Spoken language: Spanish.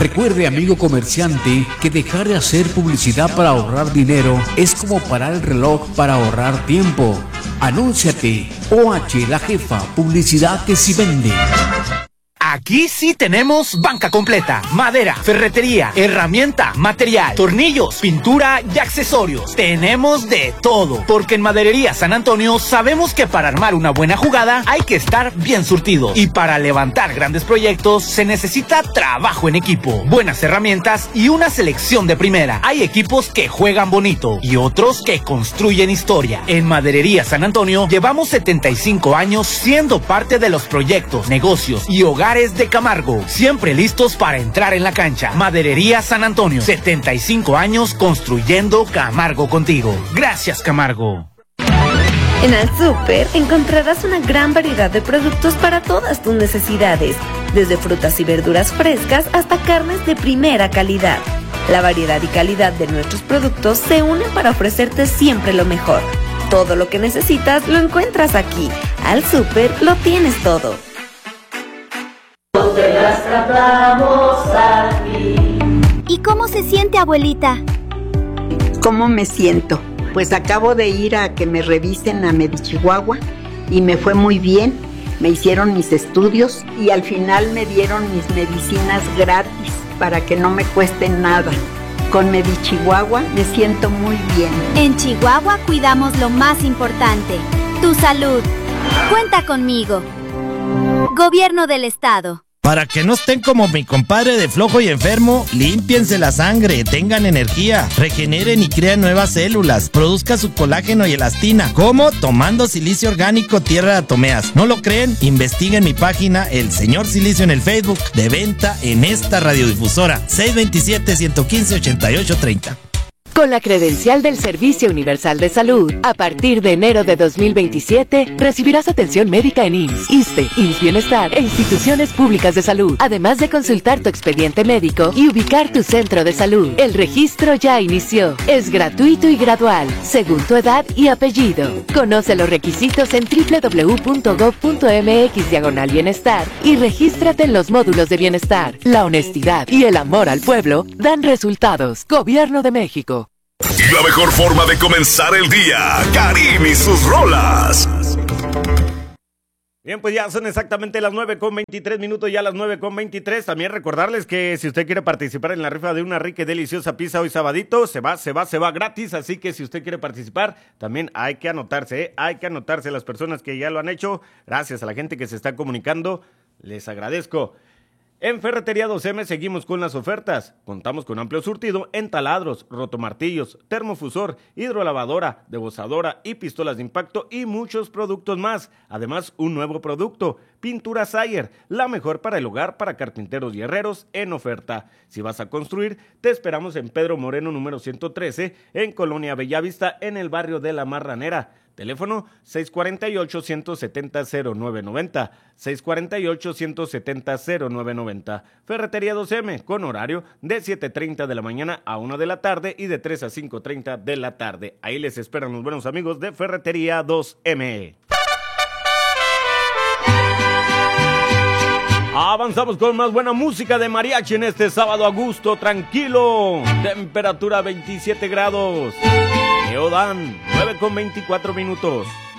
Recuerde, amigo comerciante, que dejar de hacer publicidad para ahorrar dinero es como parar el reloj para ahorrar tiempo. Anúnciate. OH, la jefa, publicidad que sí vende. Aquí sí tenemos banca completa, madera, ferretería, herramienta, material, tornillos, pintura y accesorios. Tenemos de todo, porque en Maderería San Antonio sabemos que para armar una buena jugada hay que estar bien surtido. Y para levantar grandes proyectos se necesita trabajo en equipo, buenas herramientas y una selección de primera. Hay equipos que juegan bonito y otros que construyen historia. En Maderería San Antonio llevamos 75 años siendo parte de los proyectos, negocios y hogares de Camargo, siempre listos para entrar en la cancha. Maderería San Antonio, 75 años construyendo Camargo contigo. Gracias, Camargo. En Al Súper encontrarás una gran variedad de productos para todas tus necesidades, desde frutas y verduras frescas hasta carnes de primera calidad. La variedad y calidad de nuestros productos se unen para ofrecerte siempre lo mejor. Todo lo que necesitas lo encuentras aquí. Al Súper lo tienes todo. Te las tratamos aquí. ¿Y cómo se siente, abuelita? ¿Cómo me siento? Pues acabo de ir a que me revisen a Medichihuahua y me fue muy bien. Me hicieron mis estudios y al final me dieron mis medicinas gratis para que no me cuesten nada. Con Medichihuahua me siento muy bien. En Chihuahua cuidamos lo más importante, tu salud. Cuenta conmigo. Gobierno del Estado. Para que no estén como mi compadre de flojo y enfermo, límpiense la sangre, tengan energía, regeneren y crean nuevas células, produzca su colágeno y elastina. ¿Cómo? Tomando silicio orgánico Tierra de Atomeas. ¿No lo creen? Investiguen mi página El Señor Silicio en el Facebook, de venta en esta radiodifusora, 627-115-8830. Con la credencial del Servicio Universal de Salud, a partir de enero de 2027, recibirás atención médica en IMSS, ISSSTE, IMSS Bienestar e instituciones públicas de salud, además de consultar tu expediente médico y ubicar tu centro de salud. El registro ya inició. Es gratuito y gradual, según tu edad y apellido. Conoce los requisitos en www.gov.mx/bienestar y regístrate en los módulos de bienestar. La honestidad y el amor al pueblo dan resultados. Gobierno de México. La mejor forma de comenzar el día, Karim y sus rolas. Bien, pues ya son exactamente las 9:23, ya las 9:23. También recordarles que si usted quiere participar en la rifa de una rica y deliciosa pizza hoy sabadito, se va gratis. Así que si usted quiere participar, también hay que anotarse, Hay que anotarse las personas que ya lo han hecho. Gracias a la gente que se está comunicando, les agradezco. En Ferretería 2M seguimos con las ofertas. Contamos con amplio surtido en taladros, rotomartillos, termofusor, hidrolavadora, degozadora y pistolas de impacto y muchos productos más. Además, un nuevo producto, pintura Sayer, la mejor para el hogar para carpinteros y herreros en oferta. Si vas a construir, te esperamos en Pedro Moreno número 113, en Colonia Bellavista, en el barrio de La Marranera. Teléfono 648-170-0990, 648-170-0990. Ferretería 2M, con horario de 7:30 de la mañana a 1 de la tarde y de 3 a 5:30 de la tarde. Ahí les esperan los buenos amigos de Ferretería 2M. Avanzamos con más buena música de mariachi en este sábado a gusto, tranquilo. Temperatura 27 grados. Neodan, 9:24.